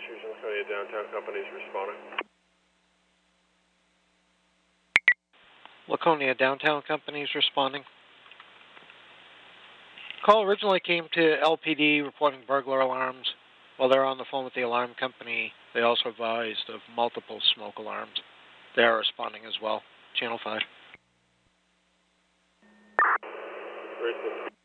Laconia Downtown Companies responding. Laconia Downtown Companies responding. Call originally came to LPD reporting burglar alarms. While they're on the phone with the alarm company, they also advised of multiple smoke alarms. They are responding as well. Channel 5.